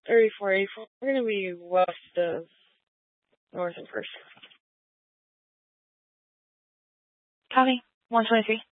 34, 84. We're going to be west of North and First. Copy. 123.